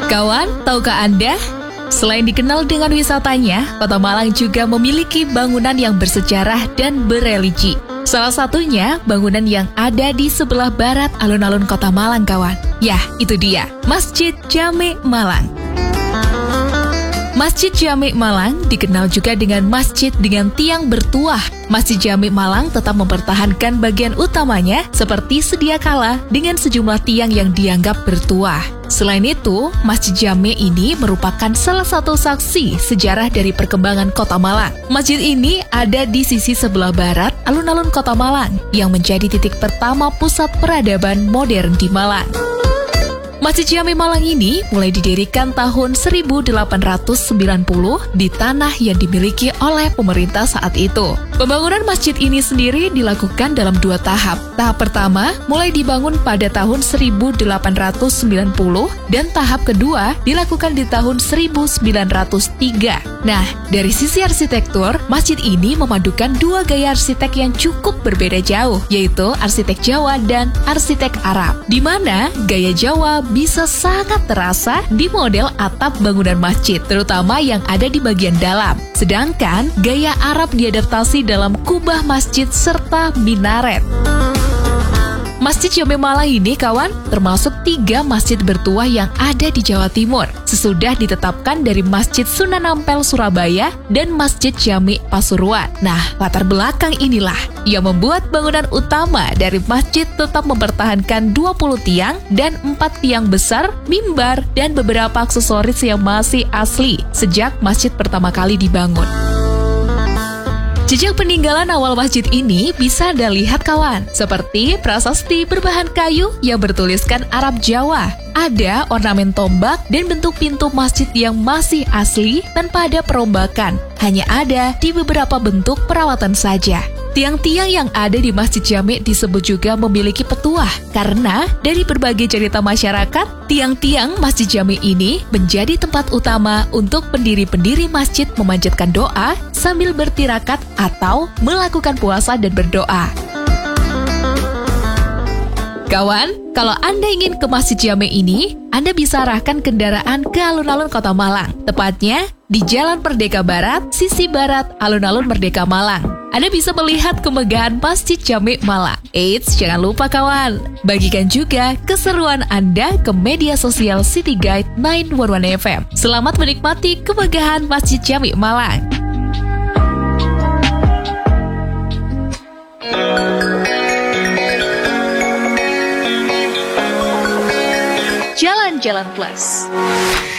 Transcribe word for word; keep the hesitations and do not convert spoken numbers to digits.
Kawan, tahukah Anda? Selain dikenal dengan wisatanya, Kota Malang juga memiliki bangunan yang bersejarah dan bereligi. Salah satunya bangunan yang ada di sebelah barat alun-alun Kota Malang, kawan. Yah, itu dia, Masjid Jami' Malang. Masjid Jami' Malang dikenal juga dengan masjid dengan tiang bertuah. Masjid Jami' Malang tetap mempertahankan bagian utamanya seperti sedia kala dengan sejumlah tiang yang dianggap bertuah. Selain itu, Masjid Jami' ini merupakan salah satu saksi sejarah dari perkembangan Kota Malang. Masjid ini ada di sisi sebelah barat alun-alun Kota Malang yang menjadi titik pertama pusat peradaban modern di Malang. Masjid Jami' Malang ini mulai didirikan tahun seribu delapan ratus sembilan puluh di tanah yang dimiliki oleh pemerintah saat itu. Pembangunan masjid ini sendiri dilakukan dalam dua tahap. Tahap pertama mulai dibangun pada tahun seribu delapan ratus sembilan puluh dan tahap kedua dilakukan di tahun seribu sembilan ratus tiga. Nah, dari sisi arsitektur, masjid ini memadukan dua gaya arsitek yang cukup berbeda jauh, yaitu arsitek Jawa dan arsitek Arab, di mana gaya Jawa bisa sangat terasa di model atap bangunan masjid, terutama yang ada di bagian dalam. Sedangkan gaya Arab diadaptasi dalam kubah masjid serta minaret. Masjid Jami' Malang ini, kawan, termasuk tiga masjid bertuah yang ada di Jawa Timur, sesudah ditetapkan dari Masjid Sunan Ampel Surabaya dan Masjid Jami' Pasuruan. Nah, latar belakang inilah yang membuat bangunan utama dari masjid tetap mempertahankan dua puluh tiang dan empat tiang besar, mimbar, dan beberapa aksesoris yang masih asli sejak masjid pertama kali dibangun. Jejak peninggalan awal masjid ini bisa Anda lihat, kawan, seperti prasasti berbahan kayu yang bertuliskan Arab Jawa. Ada ornamen tombak dan bentuk pintu masjid yang masih asli tanpa ada perombakan, hanya ada di beberapa bentuk perawatan saja. Tiang-tiang yang ada di Masjid Jami' disebut juga memiliki petuah, karena dari berbagai cerita masyarakat, tiang-tiang Masjid Jami' ini menjadi tempat utama untuk pendiri-pendiri masjid memanjatkan doa sambil bertirakat atau melakukan puasa dan berdoa. Kawan, kalau Anda ingin ke Masjid Jami' ini, Anda bisa arahkan kendaraan ke alun-alun Kota Malang, tepatnya di Jalan Merdeka Barat, sisi barat alun-alun Merdeka Malang. Anda bisa melihat kemegahan Masjid Jami' Malang. Eits, jangan lupa, kawan, bagikan juga keseruan Anda ke media sosial City Guide sembilan satu satu F M. Selamat menikmati kemegahan Masjid Jami' Malang. Jalan-Jalan Plus.